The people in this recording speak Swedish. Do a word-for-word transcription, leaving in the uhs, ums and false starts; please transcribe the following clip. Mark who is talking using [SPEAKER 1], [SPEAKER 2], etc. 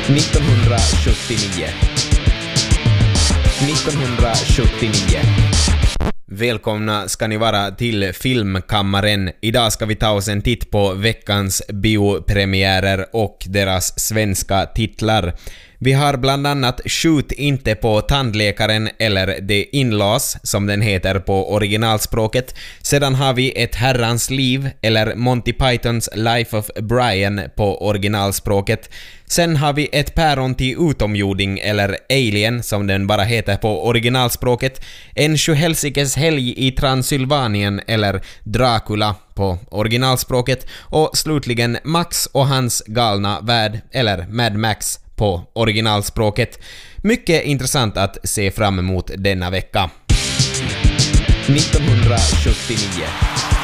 [SPEAKER 1] nittonhundrasjuttionio. nittonhundrasjuttionio. Välkomna ska ni vara till Filmkammaren. Idag ska vi ta oss en titt på veckans biopremiärer och deras svenska titlar. Vi har bland annat Skjut inte på tandläkaren eller The In-Laws som den heter på originalspråket. Sedan har vi Ett herrans liv eller Monty Pythons Life of Brian på originalspråket. Sen har vi Ett päron till utomjording eller Alien som den bara heter på originalspråket. En sjuhelsikes helg i Transylvanien eller Dracula på originalspråket. Och slutligen Max och hans galna värld eller Mad Max på originalspråket. Mycket intressant att se fram emot denna vecka. nittonhundrasjuttionio.